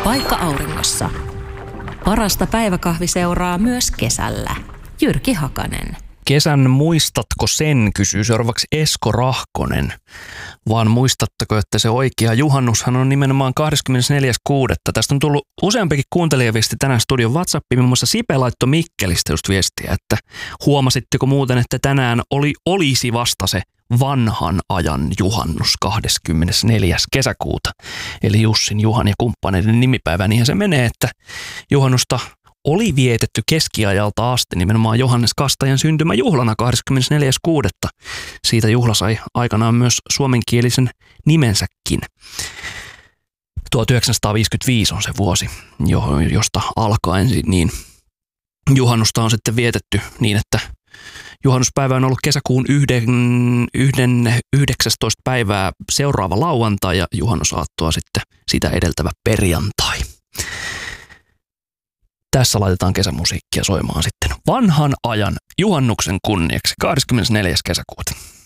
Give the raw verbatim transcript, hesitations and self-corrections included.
Paikka auringossa. Parasta päiväkahvi seuraa myös kesällä. Jyrki Hakanen. Kesän muistatko sen, kysyy seuraavaksi Esko Rahkonen. Vaan muistatteko, että se oikea juhannushan on nimenomaan kahdeskymmenesneljäs kuudetta Tästä on tullut useampikin kuuntelijaviesti tänään studion WhatsAppiin. Muun muassa Sipe laittoi Mikkelistä just viestiä, että huomasitteko muuten, että tänään oli, olisi vasta se vanhan ajan juhannus kahdeskymmenesneljäs kesäkuuta Eli Jussin, Juhan ja kumppaneiden nimipäivä. Niinhän se menee, että juhannusta oli vietetty keskiajalta asti nimenomaan Johannes Kastajan syntymäjuhlana kahdeskymmenesneljäs kuudetta Siitä juhla sai aikanaan myös suomenkielisen nimensäkin. tuhatyhdeksänsataaviisikymmentäviisi on se vuosi, josta alkaen niin juhannusta on sitten vietetty niin, että juhannuspäivä on ollut kesäkuun yhden, yhdeksästoista päivää seuraava lauantai ja juhannusaattoa sitten sitä edeltävä perjantai. Tässä laitetaan kesämusiikkia soimaan sitten vanhan ajan juhannuksen kunniaksi kahdeskymmenesneljäs kesäkuuta